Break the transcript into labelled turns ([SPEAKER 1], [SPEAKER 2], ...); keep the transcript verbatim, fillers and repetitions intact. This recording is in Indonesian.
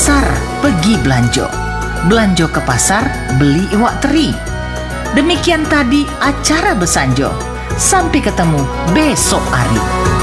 [SPEAKER 1] pasar pergi belanjo. Belanjo ke pasar beli iwak teri. Demikian tadi acara Besanjo. Sampai ketemu besok hari.